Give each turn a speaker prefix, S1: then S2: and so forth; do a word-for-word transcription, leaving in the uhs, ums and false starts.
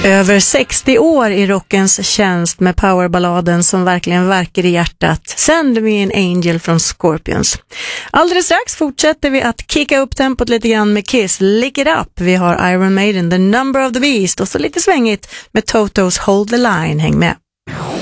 S1: Över sextio år i rockens tjänst med powerballaden som verkligen verkar i hjärtat. Send Me an Angel från Scorpions. Alldeles strax fortsätter vi att kicka upp tempot lite grann med Kiss. Lick It Up. Vi har Iron Maiden, The Number of the Beast och så lite svängigt med Totos Hold the Line. Häng med.